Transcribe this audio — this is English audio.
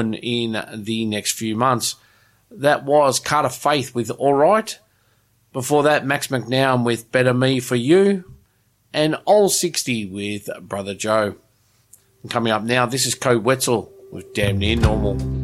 in the next few months. That was Carter Faith with All Right. Before that, Max McNown with Better Me For You. And Old 60 with Brother Joe. And coming up now, this is Code Wetzel with Damn Near Normal.